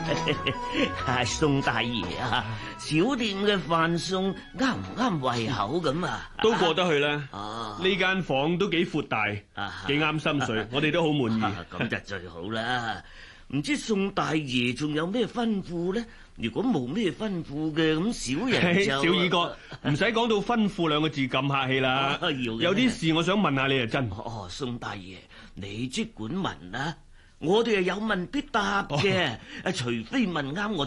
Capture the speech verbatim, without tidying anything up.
宋大爺啊，小店嘅飯餸啱唔啱胃口咁啊？ 都過得去啦。 哦， 呢間房都幾闊大，幾啱心水，我哋都好滿意。 咁就最好啦。唔知宋大爺仲有咩吩咐咧？如果冇咩吩咐嘅，咁小人就小二哥唔使講到吩咐兩個字咁客氣啦。有啲事我想問下你啊，真。 哦，宋大爺，你即管問啦，我哋係有問必答嘅，除非問啱我哋。